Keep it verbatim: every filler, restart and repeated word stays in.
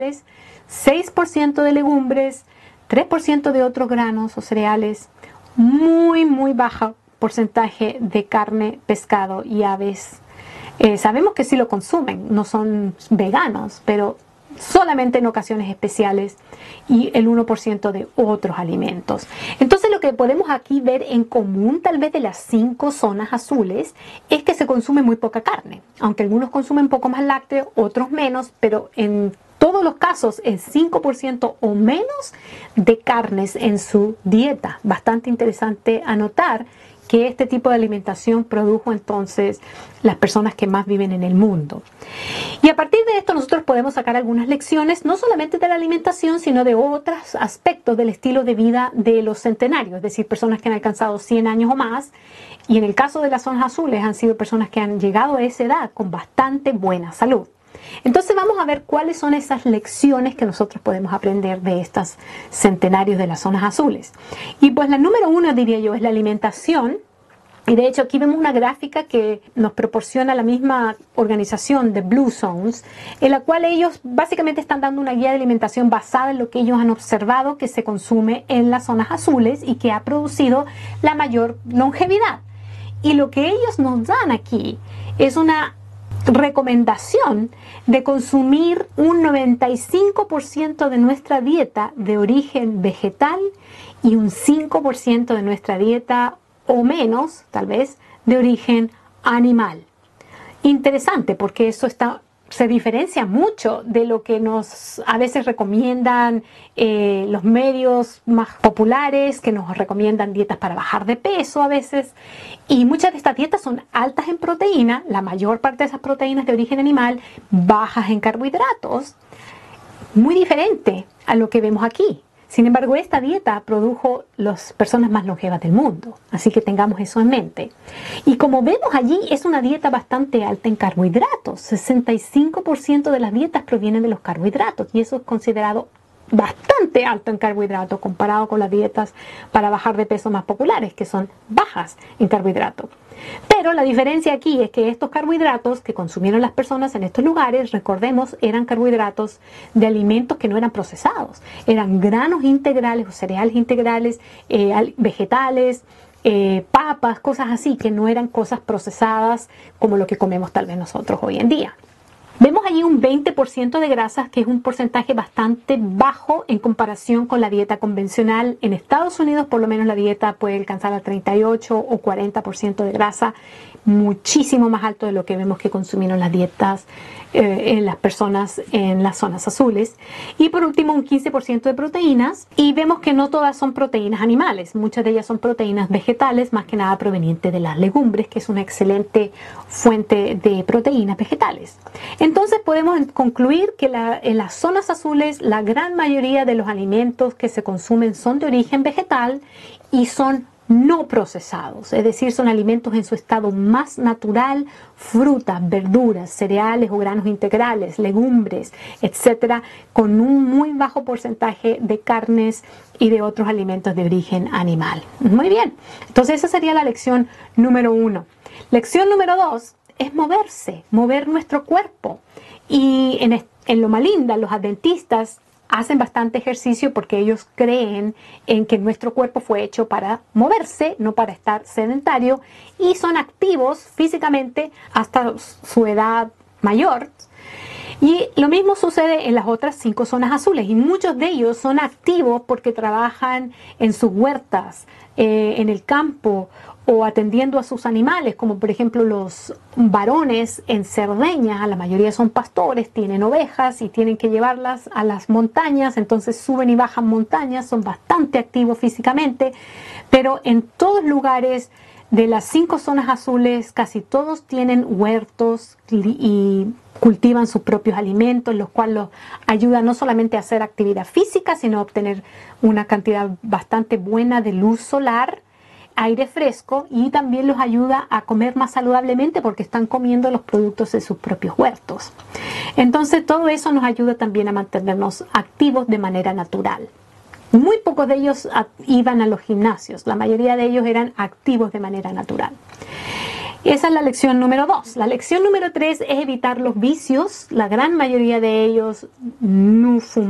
seis por ciento de legumbres, tres por ciento de otros granos o cereales, muy, muy bajo porcentaje de carne, pescado y aves. Eh, sabemos que sí lo consumen, no son veganos, pero solamente en ocasiones especiales, y el uno por ciento de otros alimentos. Entonces lo que podemos aquí ver en común tal vez de las cinco zonas azules es que se consume muy poca carne, aunque algunos consumen un poco más lácteos, otros menos, pero en todos los casos es cinco por ciento o menos de carnes en su dieta. Bastante interesante anotar que este tipo de alimentación produjo entonces las personas que más viven en el mundo. Y a partir de esto nosotros podemos sacar algunas lecciones, no solamente de la alimentación, sino de otros aspectos del estilo de vida de los centenarios, es decir, personas que han alcanzado cien años o más, y en el caso de las zonas azules han sido personas que han llegado a esa edad con bastante buena salud. Entonces vamos a ver cuáles son esas lecciones que nosotros podemos aprender de estos centenarios de las zonas azules. Y pues la número uno, diría yo, es la alimentación. Y de hecho aquí vemos una gráfica que nos proporciona la misma organización de Blue Zones, en la cual ellos básicamente están dando una guía de alimentación basada en lo que ellos han observado que se consume en las zonas azules y que ha producido la mayor longevidad. Y lo que ellos nos dan aquí es una recomendación de consumir un noventa y cinco por ciento de nuestra dieta de origen vegetal y un cinco por ciento de nuestra dieta o menos, tal vez, de origen animal. Interesante, porque eso está, se diferencia mucho de lo que nos a veces recomiendan eh, los medios más populares, que nos recomiendan dietas para bajar de peso a veces. Y muchas de estas dietas son altas en proteína, la mayor parte de esas proteínas de origen animal, bajas en carbohidratos, muy diferente a lo que vemos aquí. Sin embargo, esta dieta produjo las personas más longevas del mundo, así que tengamos eso en mente. Y como vemos allí, es una dieta bastante alta en carbohidratos. sesenta y cinco por ciento de las dietas provienen de los carbohidratos, y eso es considerado bastante alto en carbohidratos comparado con las dietas para bajar de peso más populares, que son bajas en carbohidratos. Pero la diferencia aquí es que estos carbohidratos que consumieron las personas en estos lugares, recordemos, eran carbohidratos de alimentos que no eran procesados. Eran granos integrales o cereales integrales, eh, vegetales, eh, papas, cosas así, que no eran cosas procesadas como lo que comemos tal vez nosotros hoy en día. Vemos allí un veinte por ciento de grasas, que es un porcentaje bastante bajo en comparación con la dieta convencional. En Estados Unidos, por lo menos, la dieta puede alcanzar al treinta y ocho o cuarenta por ciento de grasa, muchísimo más alto de lo que vemos que consumieron las dietas eh, en las personas en las zonas azules. Y por último, un quince por ciento de proteínas, y vemos que no todas son proteínas animales, muchas de ellas son proteínas vegetales, más que nada provenientes de las legumbres, que es una excelente fuente de proteínas vegetales. Entonces podemos concluir que la, en las zonas azules la gran mayoría de los alimentos que se consumen son de origen vegetal y son no procesados, es decir, son alimentos en su estado más natural, frutas, verduras, cereales o granos integrales, legumbres, etcétera, con un muy bajo porcentaje de carnes y de otros alimentos de origen animal. Muy bien, entonces esa sería la lección número uno. Lección número dos es moverse, mover nuestro cuerpo. Y en, en Loma Linda, los adventistas hacen bastante ejercicio porque ellos creen en que nuestro cuerpo fue hecho para moverse, no para estar sedentario, y son activos físicamente hasta su edad mayor. Y lo mismo sucede en las otras cinco zonas azules, y muchos de ellos son activos porque trabajan en sus huertas, eh, en el campo, o atendiendo a sus animales, como por ejemplo los varones en Cerdeña, la mayoría son pastores, tienen ovejas y tienen que llevarlas a las montañas, entonces suben y bajan montañas, son bastante activos físicamente, pero en todos lugares de las cinco zonas azules, casi todos tienen huertos y cultivan sus propios alimentos, los cuales los ayudan no solamente a hacer actividad física, sino a obtener una cantidad bastante buena de luz solar, aire fresco, y también los ayuda a comer más saludablemente porque están comiendo los productos de sus propios huertos. Entonces todo eso nos ayuda también a mantenernos activos de manera natural. Muy pocos de ellos iban a los gimnasios, la mayoría de ellos eran activos de manera natural. Esa es la lección número dos. La lección número tres es evitar los vicios. La gran mayoría de ellos no fuman.